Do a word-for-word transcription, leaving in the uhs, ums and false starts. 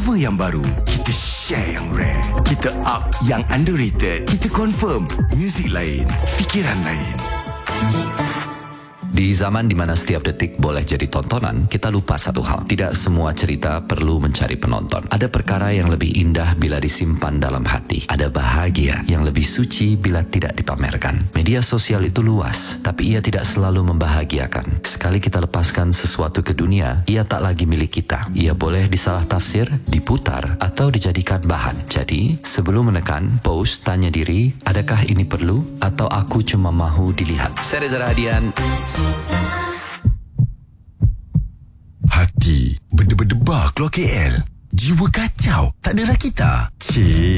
Cover yang baru, kita share yang rare. Kita up yang underrated. Kita confirm muzik lain, fikiran lain. Di zaman di mana setiap detik boleh jadi tontonan, kita lupa satu hal. Tidak semua cerita perlu mencari penonton. Ada perkara yang lebih indah bila disimpan dalam hati. Ada bahagia yang lebih suci bila tidak dipamerkan. Media sosial itu luas, tapi ia tidak selalu membahagiakan. Sekali kita lepaskan sesuatu ke dunia, ia tak lagi milik kita. Ia boleh disalah tafsir, diputar, atau dijadikan bahan. Jadi, sebelum menekan, pause, tanya diri, adakah ini perlu atau aku cuma mahu dilihat? Saya Reza Rahadian. Hati berdebar-debar keluar K L. Jiwa kacau, tak ada rakita. Cik.